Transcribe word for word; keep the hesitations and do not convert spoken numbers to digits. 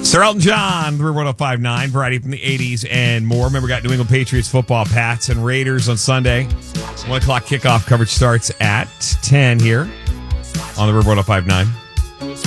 Sir Elton John, the River ten fifty-nine, variety from the eighties and more. Remember, we got New England Patriots football, Pats and Raiders on Sunday. one o'clock kickoff coverage starts at ten here on the River ten fifty-nine.